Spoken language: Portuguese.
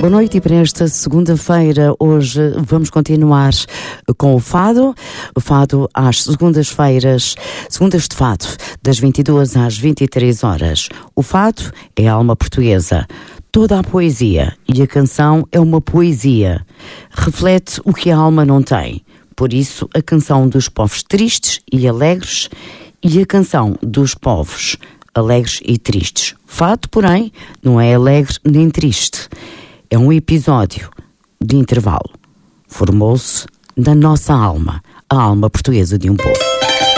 Boa noite e para esta segunda-feira, hoje vamos continuar com o fado. O fado às segundas-feiras, segundas de fado, das 22 às 23 horas. O fado é a alma portuguesa. Toda a poesia e a canção é uma poesia. Reflete o que a alma não tem. Por isso, a canção dos povos tristes e alegres e a canção dos povos alegres e tristes. Fado, porém, não é alegre nem triste. É um episódio de intervalo. Formou-se na nossa alma, a alma portuguesa de um povo.